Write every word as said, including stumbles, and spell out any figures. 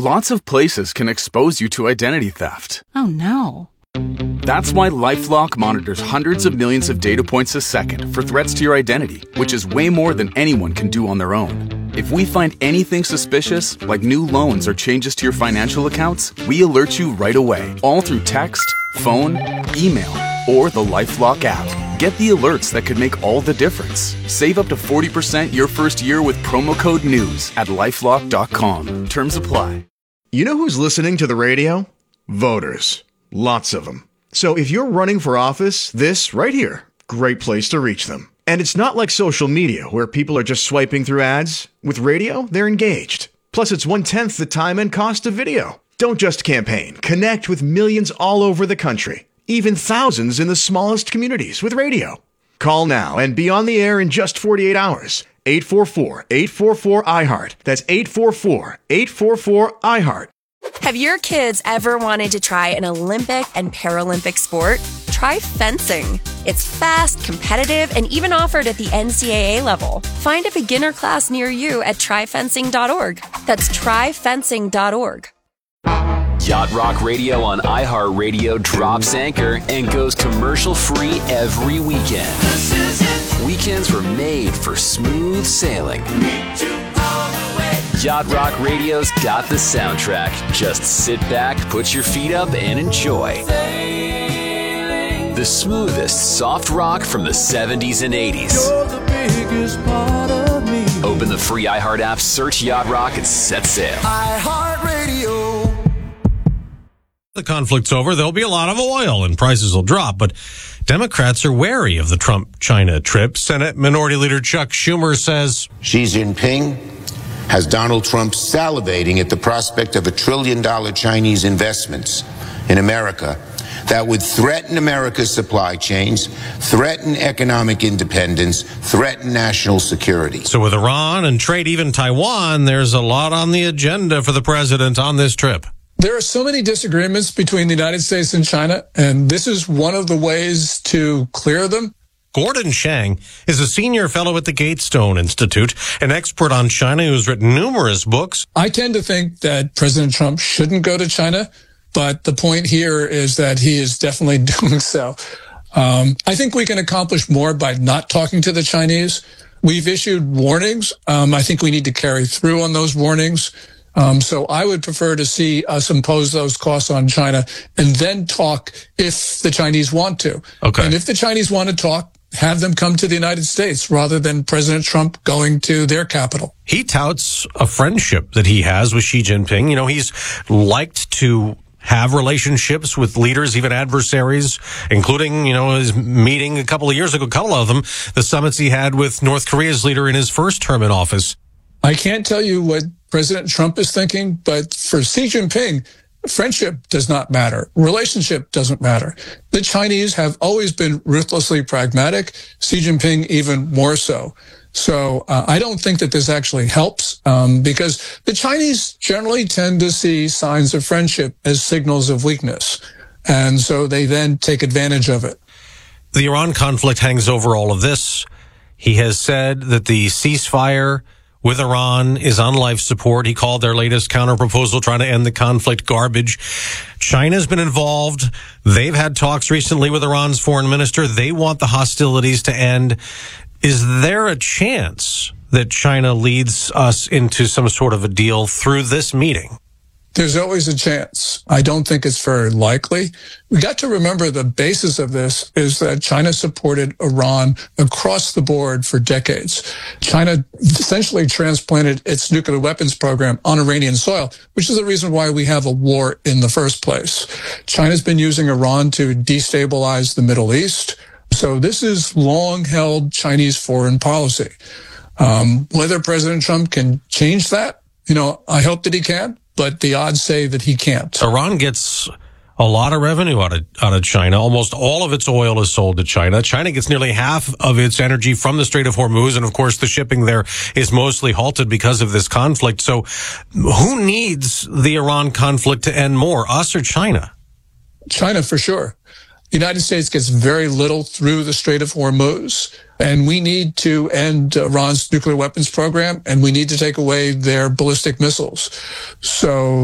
Lots of places can expose you to identity theft. Oh, no. That's why LifeLock monitors hundreds of millions of data points a second for threats to your identity, which is way more than anyone can do on their own. If we find anything suspicious, like new loans or changes to your financial accounts, we alert you right away, all through text, phone, email, or the LifeLock app. Get the alerts that could make all the difference. Save up to forty percent your first year with promo code NEWS at LifeLock dot com. Terms apply. You know who's listening to the radio? Voters. Lots of them. So if you're running for office, this right here, great place to reach them. And it's not like social media where people are just swiping through ads. With radio, they're engaged. Plus, it's one-tenth the time and cost of video. Don't just campaign. Connect with millions all over the country. Even thousands in the smallest communities with radio. Call now and be on the air in just forty-eight hours. eight four four, eight four four, I heart. That's eight four four, eight four four, I heart. Have your kids ever wanted to try an Olympic and Paralympic sport? Try fencing. It's fast, competitive, and even offered at the N C double A level. Find a beginner class near you at try fencing dot org. That's try fencing dot org. Yacht Rock Radio on iHeartRadio drops anchor and goes commercial-free every weekend. Weekends were made for smooth sailing. Yacht Rock Radio's got the soundtrack. Just sit back, put your feet up, and enjoy. The smoothest soft rock from the seventies and eighties. Open the free iHeart app, search Yacht Rock, and set sail. iHeartRadio. The conflict's over, there'll be a lot of oil and prices will drop, but Democrats are wary of the Trump-China trip. Senate Minority Leader Chuck Schumer says Xi Jinping has Donald Trump salivating at the prospect of a trillion dollar Chinese investments in America that would threaten America's supply chains, threaten economic independence, threaten national security. So with Iran and trade, even Taiwan, there's a lot on the agenda for the president on this trip. There are so many disagreements between the United States and China, and this is one of the ways to clear them. Gordon Chang is a senior fellow at the Gatestone Institute, an expert on China who's written numerous books. I tend to think that President Trump shouldn't go to China, but the point here is that he is definitely doing so. Um, I think we can accomplish more by not talking to the Chinese. We've issued warnings. Um, I think we need to carry through on those warnings. Um, so I would prefer to see us impose those costs on China and then talk if the Chinese want to. Okay. And if the Chinese want to talk, have them come to the United States rather than President Trump going to their capital. He touts a friendship that he has with Xi Jinping. You know, he's liked to have relationships with leaders, even adversaries, including, you know, his meeting a couple of years ago, a couple of them, the summits he had with North Korea's leader in his first term in office. I can't tell you what President Trump is thinking, but for Xi Jinping, friendship does not matter. Relationship doesn't matter. The Chinese have always been ruthlessly pragmatic, Xi Jinping even more so. So uh, I don't think that this actually helps um, because the Chinese generally tend to see signs of friendship as signals of weakness. And so they then take advantage of it. The Iran conflict hangs over all of this. He has said that the ceasefire with Iran is on life support. He called their latest counterproposal trying to end the conflict garbage. China's been involved. They've had talks recently with Iran's foreign minister. They want the hostilities to end. Is there a chance that China leads us into some sort of a deal through this meeting? There's always a chance. I don't think it's very likely. We got to remember the basis of this is that China supported Iran across the board for decades. China essentially transplanted its nuclear weapons program on Iranian soil, which is the reason why we have a war in the first place. China's been using Iran to destabilize the Middle East. So this is long-held Chinese foreign policy. Um, whether President Trump can change that, you know, I hope that he can. But the odds say that he can't. Iran gets a lot of revenue out of, out of China. Almost all of its oil is sold to China. China gets nearly half of its energy from the Strait of Hormuz. And of course, the shipping there is mostly halted because of this conflict. So who needs the Iran conflict to end more, us or China? China, for sure. The United States gets very little through the Strait of Hormuz. And we need to end Iran's nuclear weapons program, and we need to take away their ballistic missiles. So